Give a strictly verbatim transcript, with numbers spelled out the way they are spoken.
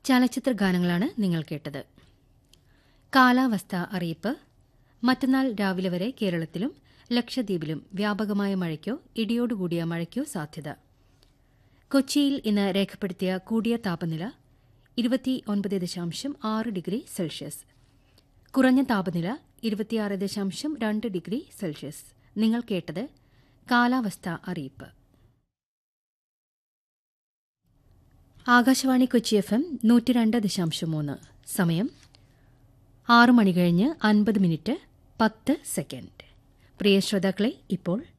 ചലച്ചിത്ര ഗാനങ്ങളാണ് നിങ്ങൾ കേട്ടത്. കാലാവസ്ഥ അറിയിപ്പ്. മറ്റന്നാൾ രാവിലെ വരെ കേരളത്തിലും ലക്ഷദ്വീപിലും വ്യാപകമായ മഴയ്ക്കോ ഇടിയോടുകൂടിയ മഴയ്ക്കോ സാധ്യത. കൊച്ചിയിൽ ഇന്ന് രേഖപ്പെടുത്തിയ കൂടിയ താപനില ഇരുപത്തിയൊൻപത് ദശാംശം ആറ് ഡിഗ്രി സെൽഷ്യസ്. കുറഞ്ഞ താപനില ഇരുപത്തിയാറ് ദശാംശം രണ്ട് ഡിഗ്രി സെൽഷ്യസ്. നിങ്ങൾ കേട്ടത് കാലാവസ്ഥ അറിയിപ്പ്. ആകാശവാണി കൊച്ചി എഫ് എം നൂറ്റി രണ്ട് ദശാംശം മൂന്ന്. സമയം ആറ് മണി കഴിഞ്ഞ് അൻപത് മിനിറ്റ് പത്ത് സെക്കൻഡ്. പ്രിയ ശ്രോതാക്കളെ, ഇപ്പോൾ